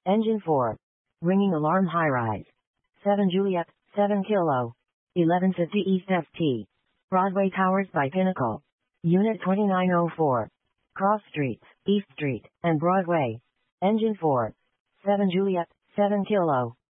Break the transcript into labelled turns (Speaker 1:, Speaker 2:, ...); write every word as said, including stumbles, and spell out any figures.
Speaker 1: Engine four. Ringing alarm high rise. seven Juliet, seven Kilo. eleven fifty East F T. Broadway Towers by Pinnacle. Unit twenty-nine oh four. Cross Streets, East Street, and Broadway. Engine four. seven Juliet, seven Kilo.